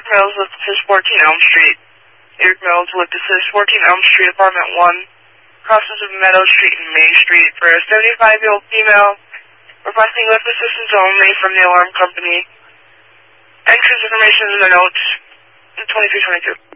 Mills with this is 14 Elm Street. Eric Mills with this is 14 Elm Street, apartment 1, crosses of Meadow Street and Main Street for a 75-year-old female requesting lift assistance only from the alarm company. Entrance information in the notes, 2322.